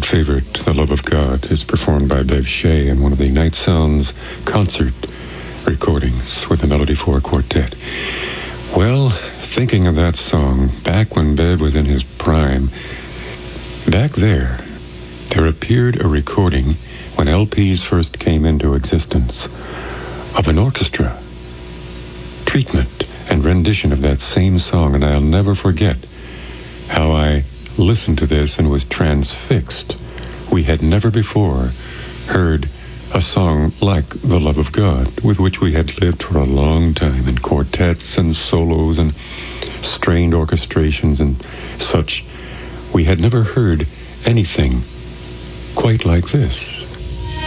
favorite, The Love of God, is performed by Bev Shea in one of the Night Sounds concert recordings with the Melody 4 Quartet. Well, thinking of that song, back when Bev was in his prime, back there appeared a recording when LPs first came into existence of an orchestra treatment and rendition of that same song, and I'll never forget how I listened to this and was transfixed. We had never before heard a song like The Love of God, with which we had lived for a long time in quartets and solos and strained orchestrations and such. We had never heard anything quite like this.